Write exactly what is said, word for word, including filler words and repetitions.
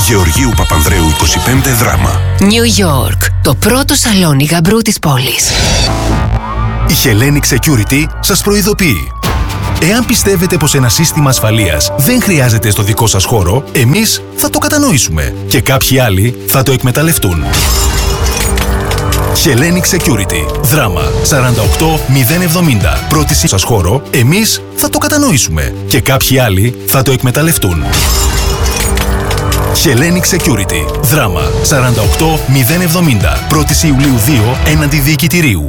Γεωργίου Παπανδρέου είκοσι πέντε Δράμα. New York, το πρώτο σαλόνι γαμπρού της πόλης. Η Hellenic Security σας προειδοποιεί. Εάν πιστεύετε πως ένα σύστημα ασφαλείας δεν χρειάζεται στο δικό σας χώρο, εμείς θα το κατανοήσουμε και κάποιοι άλλοι θα το εκμεταλλευτούν. Hellenic Security. Δράμα σαράντα οκτώ μηδέν εβδομήντα. Πρώτη σας χώρο, εμείς θα το κατανοήσουμε και κάποιοι άλλοι θα το εκμεταλλευτούν. Hellenic Security. Δράμα σαράντα οκτώ μηδέν εβδομήντα. πρώτη Ιουλίου δύο έναντι διοικητηρίου.